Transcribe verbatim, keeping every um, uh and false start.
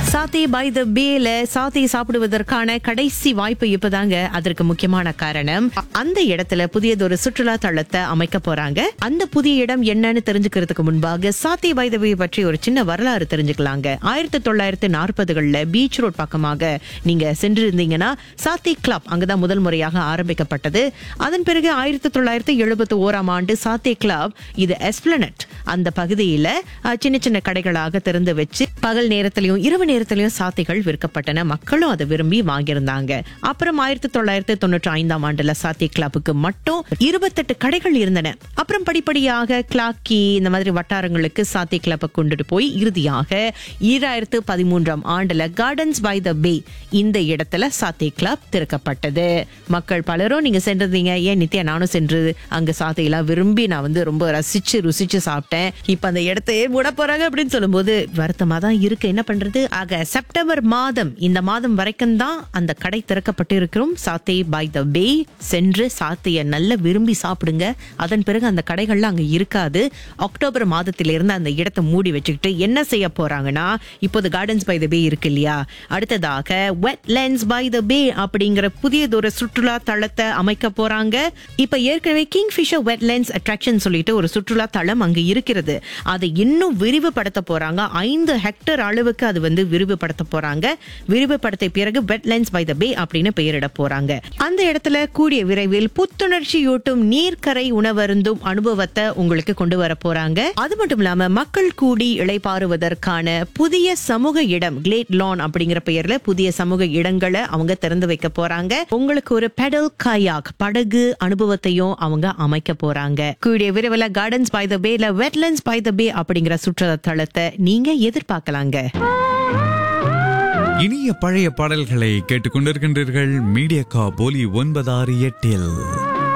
Satay by the பேல சாத்தை சாப்பிடுவதற்கான கடைசி வாய்ப்பு இப்பதாங்க. அதற்கு முக்கியமான காரணம், அந்த இடத்துல புதியதொரு சுற்றுலா தளத்தை அமைக்க போறாங்க. அந்த புதிய இடம் என்னன்னு தெரிஞ்சுக்கிறதுக்கு முன்பாக சாத்தே பை த பே பற்றி ஒரு சின்ன வரலாறு தெரிஞ்சுக்கலாங்க. ஆயிரத்தி தொள்ளாயிரத்தி நாற்பதுகள்ல பீச் ரோட் பக்கமாக நீங்க சென்றிருந்தீங்கன்னா சாத்தே கிளப் அங்கதான் முதல் முறையாக ஆரம்பிக்கப்பட்டது. அதன் பிறகு ஆயிரத்தி தொள்ளாயிரத்தி எழுபத்தி ஓராம் ஆண்டு சாத்தே கிளப் இது எஸ்பிளனட் அந்த பகுதியில சின்ன சின்ன கடைகளாக திறந்து வச்சு பகல் நேரத்திலையும் இரவு நேரத்திலையும் சாத்தைகள் விற்கப்பட்டன. மக்களும் அதை விரும்பி வாங்கியிருந்தாங்க. அப்புறம் ஆயிரத்தி தொள்ளாயிரத்தி தொண்ணூற்றி ஐந்தாம் ஆண்டுல சாத்தே கிளப்புக்கு மட்டும் இருபத்தெட்டு கடைகள் இருந்தன. அப்புறம் படிப்படியாக கிளாக்கி இந்த மாதிரி வட்டாரங்களுக்கு சாத்தே கிளப்பை கொண்டுட்டு போய் இறுதியாக ஈராயிரத்து பதிமூன்றாம் ஆண்டுல கார்டன்ஸ் பை த பே இந்த இடத்துல சாத்தே கிளப் திறக்கப்பட்டது. மக்கள் பலரும் நீங்க சென்றிருந்தீங்க. ஏன் நித்யா, நானும் சென்று அங்க சாத்தையெல்லாம் விரும்பி நான் வந்து ரொம்ப ரசிச்சு ருசிச்சு சாப்பிட்டேன். இப்ப அந்த இடத்தையே மூட போறாங்க அப்படின்னு சொல்லும் போது வருத்தமா தான் இருக்கு. என்ன பண்றது? ஆக செப்டம்பர் மாதம், இந்த மாதம் வரைக்கும் தான் அந்த கடை திறக்கப்பட்டு இருக்கிறோம். சாத்தே பை த பே சென்று சாத்தைய நல்ல விரும்பி சாப்பிடுங்க. அதன் பிறகு அந்த கடைகள்ல அங்க இருக்காது. அக்டோபர் மாதத்திலிருந்து அந்த இடத்தை மூடி வச்சுக்கிட்டு என்ன செய்ய போறாங்கன்னா, இப்போது கார்டன்ஸ் பை த பே இருக்கு இல்லையா, அடுத்ததாக வெட்லேண்ட்ஸ் பை த பே அப்படிங்கிற புதியதொரு சுற்றுலா தளத்தை அமைக்க போறாங்க. இப்ப ஏற்கனவே கிங்ஃபிஷர் வெட்லேண்ட்ஸ் அட்ராக்ஷன் சொல்லிட்டு ஒரு சுற்றுலா தளம் அங்க இருக்கிறது. அதை இன்னும் விரிவுபடுத்த போறாங்க. ஐந்து ஹெக்டேர் அளவுக்கு அது வந்து விரிவுபடுத்த போறாங்க. விரிவுபடுத்த பிறகு வெட்லேண்ட்ஸ் பை த பே அப்படின்னு பெயரிட போறாங்க. அந்த இடத்துல கூடிய விரைவில் புத்துணர்ச்சியூட்டும் நீர்க்கரை உணவருந்தும் அனுபவத்தை உங்களுக்கு கொண்டு வர போறாங்க. அது மட்டும் இல்லாம மக்கள் கூடி இளைப்பாறுவதற்கான புதிய சமூக இடம் கிளேட் லான் அப்படிங்கிற பெயர்ல புதிய சமூக இடங்களை அவங்க திறந்து வைக்க போறாங்க. உங்களுக்கு ஒரு பெடல் காயாக் படகு அனுபவத்தையும் அவங்க அமைக்க போறாங்க. கூடிய விரைவில் கார்டன்ஸ் பை த பேல வெட்லேண்ட்ஸ் பை த பே அப்படிங்கிற சுற்றுலா தளத்தை நீங்க எதிர்பார்க்கலாங்க. இனிய பழைய பாடல்களை கேட்டுக்கொண்டிருக்கின்றீர்கள் மீடியா கா போலி ஒன்பதாறு எட்டில்.